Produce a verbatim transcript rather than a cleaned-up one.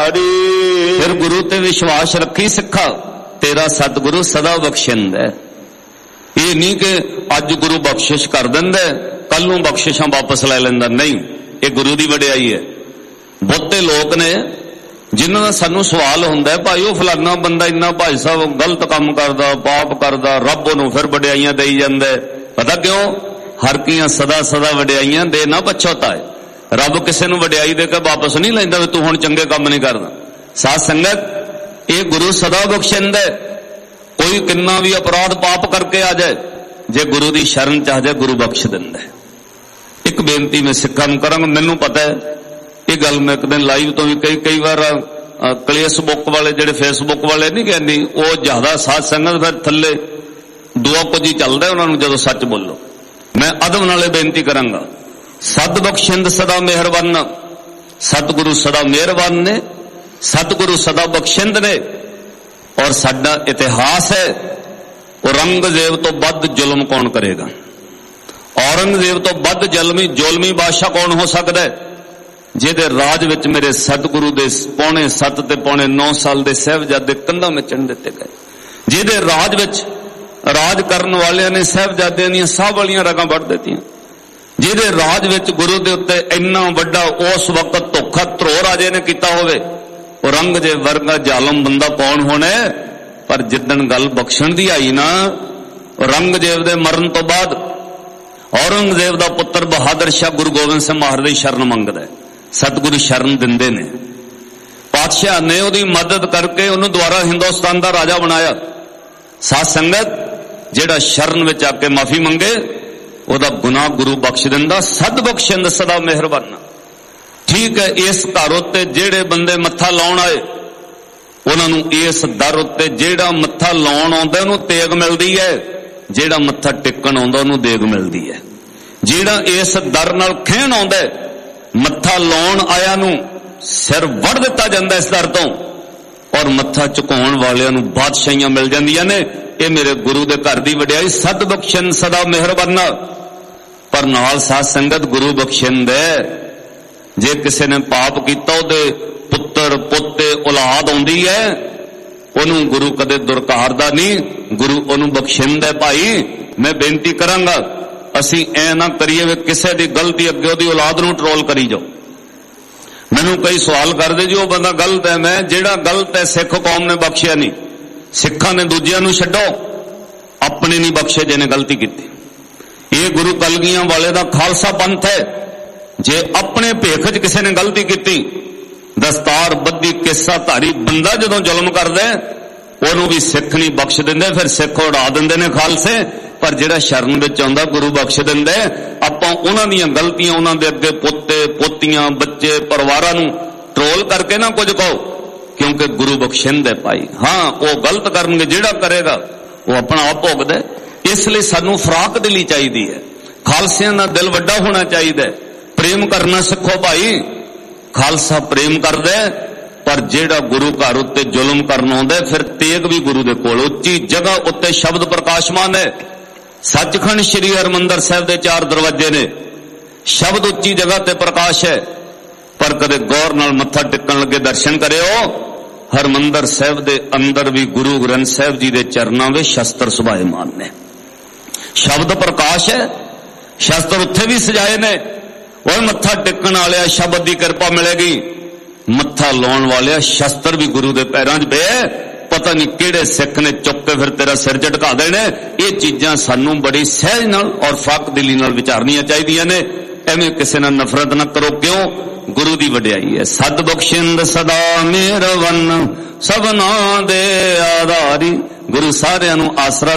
आधारी। फिर गुरु ते विश्वास रखी सिखा, तेरा सतगुरु सदा बख्शिंदा है। ये नहीं कि अज गुरु बख्शिश कर दिंदा कल नूं बख्शिशां वापस लै लैंदा, नहीं, ये गुरु दी वडियाई है। बहुते लोग ने जिन्हां दा सानूं सवाल हुंदा है, भाई वो फलाना बंदा इन्ना भाई साहब गलत काम करदा, पाप करदा, रब उहनूं फिर वडियाइयां देई जांदा है। पता क्यों? हर कीआं सदा सदा वडियाइयां दे ना पछोता है। रब किसी नूं वडियाई दे के वापस नहीं लैंदा भी तू हुण चंगे काम नहीं करदा। साध संगत, ये गुरु सदा बख्शिंदा है। कोई किन्ना भी अपराध पाप करके आ जाए, जे गुरु दी शरण च आ जाए गुरु बख्श दिंदा है। एक बेनती मैं सिखां नूं करांगा, मैनूं पता है ये गल मैं एक दिन लाइव तो भी कई कई बार कलेस बुक वाले जेडे फेसबुक वाले नहीं कहंदी, वो ज्यादा साध संगत फिर थल्ले दुआ कुछ ही चलदा है उन्हां नूं जदों सच बोलो। मैं अदब नाले बेनती करांगा, सद बख्शिंद सदा मेहरबान, सतगुरु सदा मेहरबान ने, सतगुरु सदा बख्शिंद ने। और साडा इतिहास है, औरंगजेब तो बद जुल्म कौन करेगा? औरंगजेब तो बद जलमी जुलमी बादशाह कौन हो सकता है? जिहदे राज विच मेरे सतगुरु दे पौने सत्त ते पौने नौ साल दे साहिबजादे कंधां में चढ़ दिते गए, जिहदे राज विच राज करन वालियां ने साहिबजादियां दीयां साह वालियां रगां वड़ दित्तियां, जिहदे राज विच गुरु दे उत्ते इन्ना वड्डा उस वक्त धोखा धरो राजे ने कीता होवे, औरंगजेब वर्गा जालम बंदा कौन होना है? पर जिद्दन गल बख्शण दी आई ना, औरंगजेब दे मरण तो बाद औरंगजेब दा पुत्र बहादुर शाह गुरु गोबिंद सिंह महाराज दी शरण मंगदा है। सतगुरु शरण दिंदे ने, पातशाह ने उहदी मदद करके उन्हें दोबारा हिंदुस्तान दा राजा बनाया। साध संगत, जेड़ा शरण विच आके माफी मंगे ओहदा गुनाह गुरु बख्श दिंदा। सद बख्शिंद सदा मेहरबान। ठीक है, इस घर उत्ते जेड़े बंदे मत्था लाउण आए उन्हां नूं इस दर उत्ते जेड़ा मत्था लाउण आउंदा उहनूं तेग मिलदी है, जेड़ा मत्था टेकण आउंदा उहनूं देग मिलदी है। जेड़ा इस दर नाल खेण आउंदा है, मत्था लाउण आया नूं सिर वड़ दिता जांदा इस दर तों, और मत्था झुकाउण वालियां नूं बादशाहियां मिल जांदियां ने। ये मेरे गुरु दे घर दी वडियाई, सद बख्शन सदा मेहरबाना। पर नाल साध संगत गुरु बख्शिंदा है। जे किसी ने पाप किया उहदे पुत्र पोते औलाद आउंदी है, उहनूं गुरु कदे दुरकारदा नहीं, गुरु उहनूं बख्शिंदा है। भाई मैं बेनती करांगा, असीं ऐ ना करिए वे किसी दी गलती अगे उहदी औलाद नूं ट्रोल करी जाओ। मैनूं कई सवाल करदे जी, वो बंदा गलत है। मैं जेड़ा गलत है सिख कौम ने बख्शिया नहीं, सिखां ने दूजियां नूं छड्डो, अपने नहीं बख्शे जिहने गलती कीती। ये गुरु कलगियां वाले दा खालसा पंथ है। जे अपने भेख च किसी ने गलती की, दस्तार बद्दी केसा धारी बंदा जदों जुल्म करदा उहनूं भी सिख नहीं बख्श दिंदे, फिर सिख उड़ा दिंदे ने खालसे। पर जिहड़ा शरण विच आउंदा गुरु बख्श दिंदे। आपां उहनां दीयां गलतियां उहनां दे अगे पोते पोतियां बच्चे परिवारां नूं ट्रोल करके ना कुछ कहो, क्योंकि गुरु बख्शिंदा भाई। हाँ, वो गलत करनगे, जिहड़ा करेगा वो अपना आप भोगदा। इसलिए सानूं फराक दिली चाहिदी है, खालसियां दा दिल वड्डा होना चाहिदा है। प्रेम करना सिखो भाई, खालसा प्रेम करदा है। पर जेड़ा गुरु घर उत्ते जुल्म करना आउंदा फिर तेग भी गुरु दे कोल उच्ची जगह उत्ते शब्द प्रकाशमान है। सचखंड श्री हरमंदर साहिब दे चार दरवाजे ने, शब्द उच्ची जगह ते प्रकाश है। पर कदे गौर नाल मत्था टेकण लगे दर्शन करियो, हरमंदर साहिब दे अंदर भी गुरु ग्रंथ साहिब जी दे चरनां विच शस्त्र सुभाएमान ने। शब्द प्रकाश है, शस्त्र उत्थे भी सजाए ने। और मत्था टेकण वाले शब्द की कृपा मिलेगी, मत्था लाउण वाले शस्त्र भी गुरु दे पैरां च पे। पता नहीं किहड़े सिख ने चुक के फिर तेरा सिर झटका देने। ये चीजां सानू बड़ी सहज नाल और फाक दिली नाल विचारनियां चाहिदियां ने। एवें किसी नाल नफरत न करो, क्यों? गुरु दी वडियाई है। सद बख्शिंद सदा मेहरबान, सबना दे आधारी। गुरु सारियां नू आसरा